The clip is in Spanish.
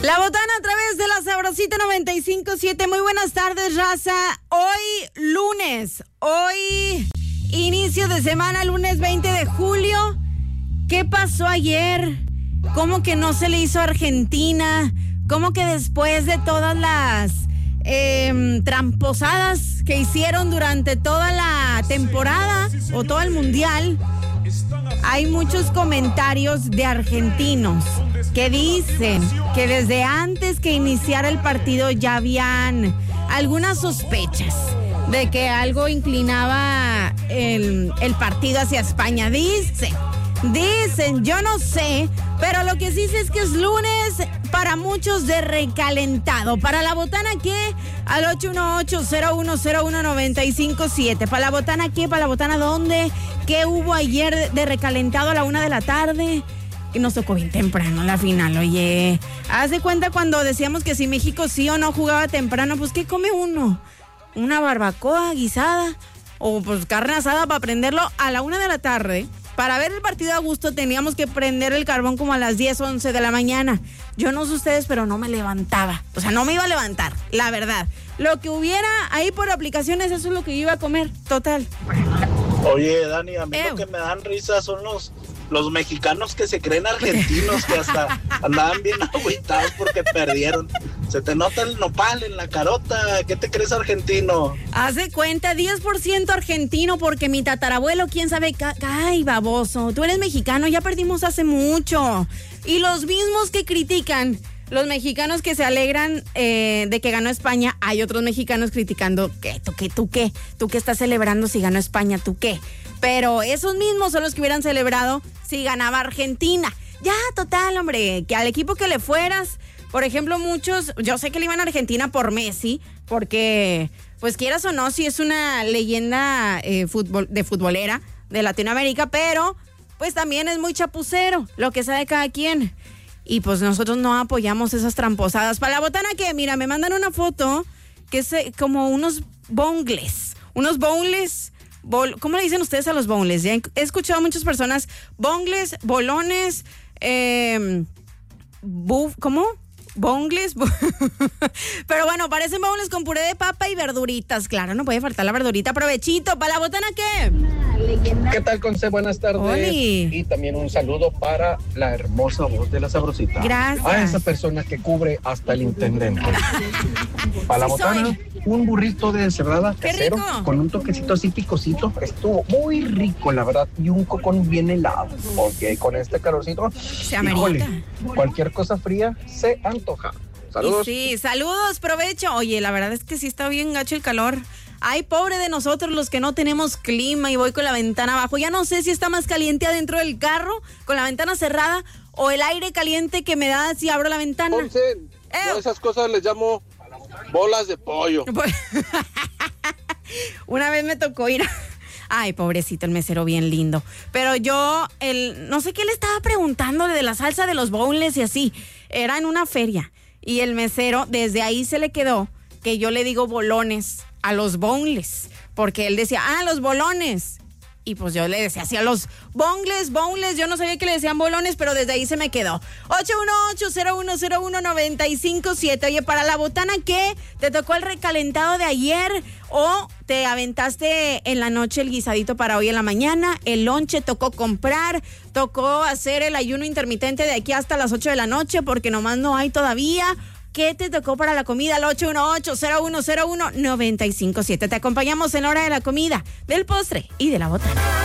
La Botana a través de la Sabrosita 95.7. Muy buenas tardes, raza. Hoy lunes, inicio de semana, lunes 20 de julio. ¿Qué pasó ayer? ¿Cómo que no se le hizo a Argentina? ¿Cómo que después de todas las tramposadas que hicieron durante toda la temporada o todo el mundial? Hay muchos comentarios de argentinos que dicen que desde antes que iniciara el partido ya habían algunas sospechas de que algo inclinaba el partido hacia España. Dicen, yo no sé, pero lo que sí sé es que es lunes para muchos de recalentado. Para la Botana, ¿qué? Al 818-0101-957. ¿Para la Botana qué? ¿Para la Botana dónde? ¿Qué hubo ayer de recalentado a la 1 de la tarde? Y nos tocó bien temprano la final, oye. Haz de cuenta cuando decíamos que si México sí o no jugaba temprano, pues ¿qué come uno? ¿Una barbacoa guisada? O pues carne asada para prenderlo a la 1 de la tarde. Para ver el partido a gusto teníamos que prender el carbón como a las 10, 11 de la mañana. Yo no sé ustedes, pero no me levantaba. O sea, no me iba a levantar, la verdad. Lo que hubiera ahí por aplicaciones, eso es lo que yo iba a comer, total. Oye, Dani, a mí lo que me dan risa son los mexicanos que se creen argentinos, que hasta andaban bien agüitados porque perdieron. Se te nota el nopal en la carota. ¿Qué te crees argentino? Haz de cuenta, 10% argentino porque mi tatarabuelo, quién sabe, ay, baboso, tú eres mexicano, ya perdimos hace mucho. Y los mismos que critican, los mexicanos que se alegran de que ganó España, hay otros mexicanos criticando, ¿tú qué estás celebrando si ganó España? ¿Tú qué? Pero esos mismos son los que hubieran celebrado si ganaba Argentina. Ya, total, hombre, que al equipo que le fueras, por ejemplo, muchos, yo sé que le iban a Argentina por Messi, porque, pues quieras o no, sí es una leyenda futbolera de Latinoamérica, pero pues también es muy chapucero, lo que sabe cada quien. Y pues nosotros no apoyamos esas tramposadas. Para la Botana, que mira, me mandan una foto que es como unos bongles. ¿Cómo le dicen ustedes a los bongles? Ya he escuchado a muchas personas, bongles, bolones, ¿cómo? Bongles, pero bueno, parecen bongles con puré de papa y verduritas, claro, no puede faltar la verdurita. Provechito. ¿Para la Botana qué? ¿Qué tal, Conce? Buenas tardes. Oli. Y también un saludo para la hermosa voz de la Sabrosita. Gracias. A esa persona que cubre hasta el intendente. Para la Botana, un burrito de cerrada casero con un toquecito así picosito. Estuvo muy rico, la verdad. Y un cocón bien helado. Porque con este calorcito, se amerita. Cualquier cosa fría se antoja. Saludos. Y sí, saludos, provecho. Oye, la verdad es que sí está bien gacho el calor. Ay, pobre de nosotros los que no tenemos clima y voy con la ventana abajo. Ya no sé si está más caliente adentro del carro con la ventana cerrada o el aire caliente que me da si abro la ventana. Ponce, yo esas cosas les llamo bolas de pollo. Una vez me tocó ir Ay, pobrecito, el mesero bien lindo. Pero yo, no sé qué le estaba preguntando de la salsa de los boneless y así. Era en una feria. Y el mesero, desde ahí se le quedó que yo le digo bolones a los boneless. Porque él decía, los bolones. Y pues yo le decía así a los boneless, yo no sabía que le decían bolones, pero desde ahí se me quedó. 818-0101-957. Oye, para la Botana, ¿qué? ¿Te tocó el recalentado de ayer o te aventaste en la noche el guisadito para hoy en la mañana? El lonche tocó comprar, tocó hacer el ayuno intermitente de aquí hasta las 8 de la noche porque nomás no hay todavía. ¿Qué te tocó para la comida? Al 818-0101-957. Te acompañamos en la hora de la comida, del postre y de la Botana.